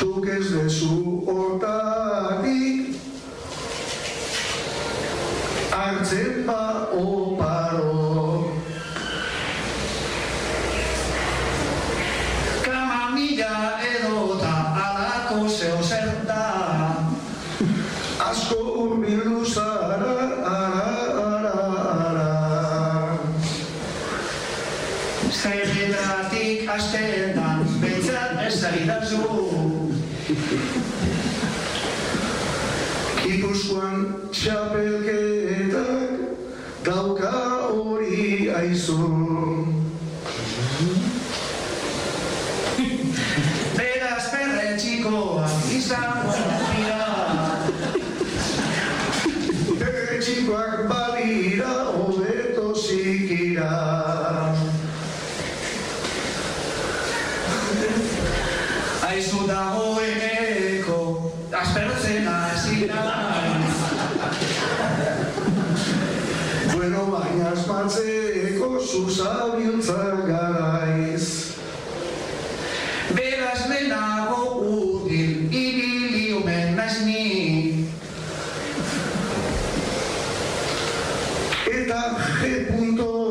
zuk ez dezu hortatik hartzen ba oparo. Kamamila edota alako zeo zerta asko urbildu zara, Zerretatik asteetan betzat ezagitazu Gipuzkoan txapelketak dauka hori aizu. Beraz perretxikoak izango dira, perretxikoak balira hobeto zikira. Aizu dagoeneko aspertzen azira. Bueno, baina asmatzeko zuzabiltzak garaiz. Beraz lehenago udil ibili omen naiz ni. Eta G.